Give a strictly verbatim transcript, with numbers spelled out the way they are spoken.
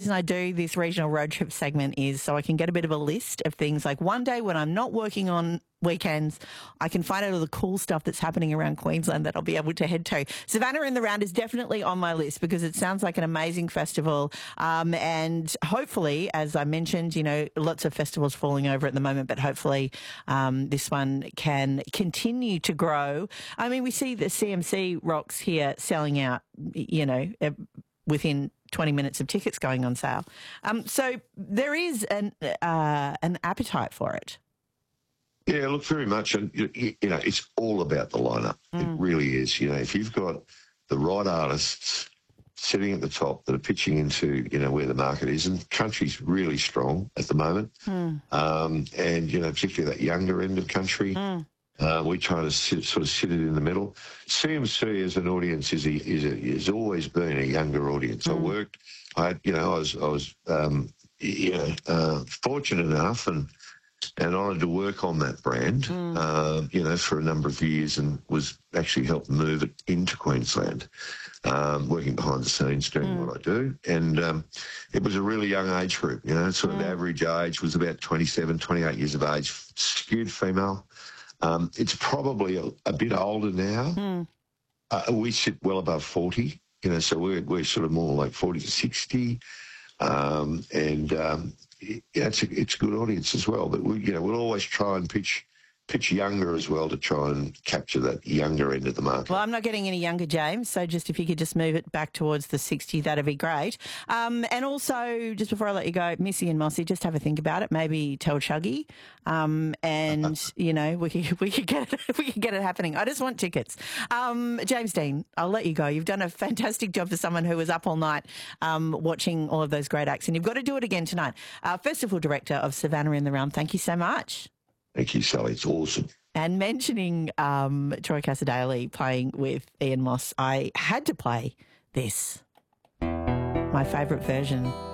reason I do this regional road trip segment is so I can get a bit of a list of things. Like one day when I'm not working on weekends, I can find out all the cool stuff that's happening around Queensland that I'll be able to head to. Savannah in the Round is definitely on my list because it sounds like an amazing festival. Um, and hopefully, as I mentioned, you know, lots of festivals falling over at the moment, but hopefully um, this one can continue to grow. I mean, we see the C M C Rocks here selling out, you know, within twenty minutes of tickets going on sale. Um, so there is an, uh, an appetite for it. Yeah, look, very much. And, you you know, it's all about the lineup. Mm. It really is. You know, if you've got the right artists sitting at the top that are pitching into, you know, where the market is, and country's really strong at the moment. Mm. Um, and, you know, particularly that younger end of country, mm. uh, we try to sit, sort of sit it in the middle. C M C as an audience is a, is a, is always been a younger audience. Mm. I worked, I had, you know, I was, I was, um, you know, uh, fortunate enough and, and honoured to work on that brand, mm. uh, you know, for a number of years, and was actually helped move it into Queensland, um, working behind the scenes, doing mm. what I do. And um, it was a really young age group, you know, sort of mm. average age was about twenty-seven, twenty-eight years of age, skewed female. Um, it's probably a, a bit older now. Mm. Uh, we sit well above forty, you know, so we're, we're sort of more like forty to sixty. Um, and, um, yeah, it's a, it's a good audience as well. But we, you know, we'll always try and pitch pitch younger as well to try and capture that younger end of the market. Well, I'm not getting any younger, James. So just if you could just move it back towards the sixty, that'd be great. Um, and also, just before I let you go, Missy and Mossy, just have a think about it. Maybe tell Chuggy, um, and you know, we could we could get it, we could get it happening. I just want tickets. Um, James Dean, I'll let you go. You've done a fantastic job for someone who was up all night um, watching all of those great acts, and you've got to do it again tonight. Uh, Festival Director of Savannah in the Round, thank you so much. Thank you, Sally. It's awesome. And mentioning um, Troy Cassar-Daley playing with Ian Moss, I had to play this, my favourite version.